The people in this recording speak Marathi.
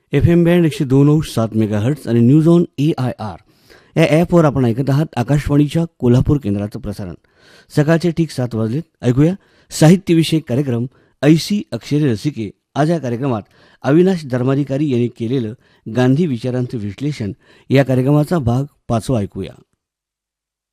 FM बँड 102.7 मेगाहर्ट्ज आणि न्यूज ऑन AIR या ॲपवर आपण ऐकत आहात आकाशवाणीच्या कोल्हापूर केंद्राचं प्रसारण. सकाळचे ठीक 7 वाजलेत. ऐकूया साहित्यविषयक कार्यक्रम ऐसी अक्षरे रसिके. आज या कार्यक्रमात अविनाश धर्माधिकारी यांनी केलेलं गांधी विचारांचं विश्लेषण या कार्यक्रमाचा भाग 5 ऐकूया.